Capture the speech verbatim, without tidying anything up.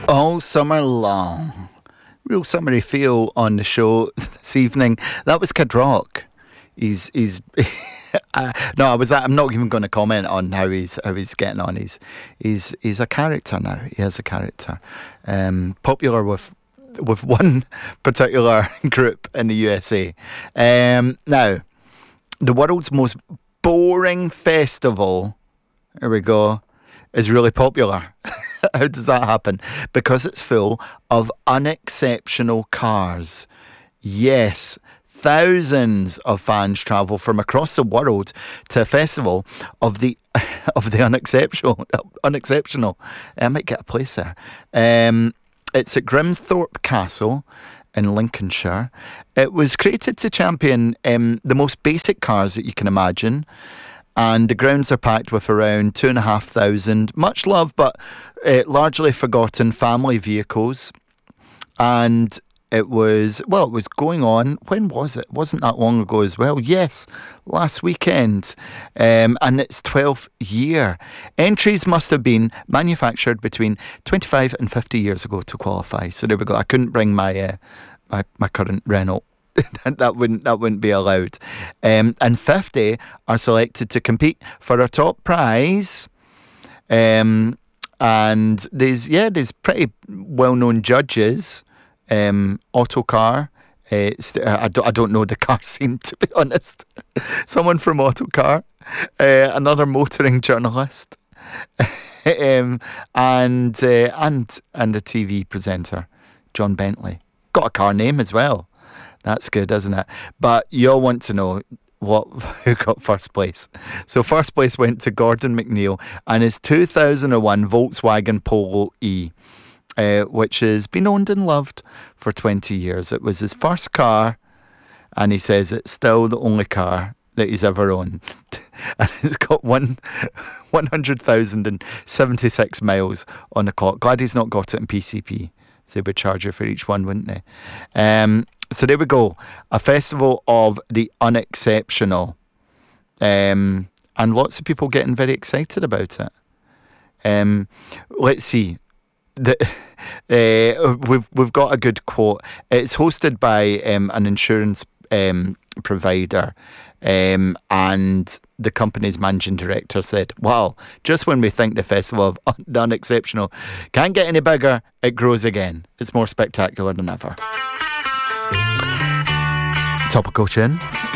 All summer long. Real summery feel on the show this evening. That was Kid Rock. He's he's uh, no, I was I'm not even going to comment on how he's how he's getting on. He's he's he's a character now. He has a character. Um, popular with with one particular group in the U S A. Um, now, the world's most boring festival. Here we go. Is really popular. How does that happen? Because it's full of unexceptional cars. Yes, thousands of fans travel from across the world to a festival of the of the unexceptional. Unexceptional. I might get a place there. Um, it's at Grimsthorpe Castle in Lincolnshire. It was created to champion um, the most basic cars that you can imagine. And the grounds are packed with around two and a half thousand, much loved but uh, largely forgotten family vehicles. And it was, well, it was going on, when was it? It wasn't that long ago as well. Yes, last weekend. Um, and it's twelfth year. Entries must have been manufactured between twenty-five and fifty years ago to qualify. So there we go. I couldn't bring my uh, my, my current Renault. that wouldn't that wouldn't be allowed. Um, and fifty are selected to compete for a top prize. Um, and there's yeah, there's pretty well known judges. Um, Autocar. Uh, I don't I don't know the car scene, to be honest. Someone from Autocar, uh, another motoring journalist, um, and uh, and and a T V presenter, John Bentley. Got a car name as well. That's good, isn't it? But you all want to know what who got first place. So first place went to Gordon McNeil and his two thousand one Volkswagen Polo E, uh, which has been owned and loved for twenty years. It was his first car, and he says it's still the only car that he's ever owned. And it's got one, one hundred thousand seventy-six miles on the clock. Glad he's not got it in P C P. So they would charge you for each one, wouldn't they? Um, so there we go. A festival of the unexceptional. Um, and lots of people getting very excited about it. Um, let's see. The, uh, we've we've got a good quote. It's hosted by um, an insurance um, provider. Um, and the company's managing director said, "Wow, just when we think the festival of un- the unexceptional can't get any bigger, it grows again. It's more spectacular than ever." Topical tune.